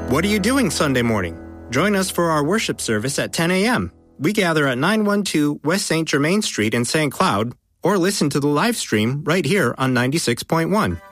What are you doing Sunday morning? Join us for our worship service at 10 a.m. We gather at 912 West St. Germain Street in St. Cloud, or listen to the live stream right here on 96.1.